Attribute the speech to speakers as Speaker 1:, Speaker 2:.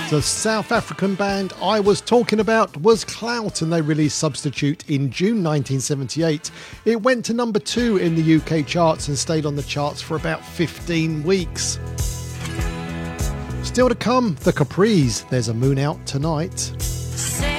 Speaker 1: The South African band I was talking about was Clout, and they released Substitute in June 1978. It went to number 2 in the UK charts and stayed on the charts for about 15 weeks. Still to come, The Capris, There's a Moon Out Tonight.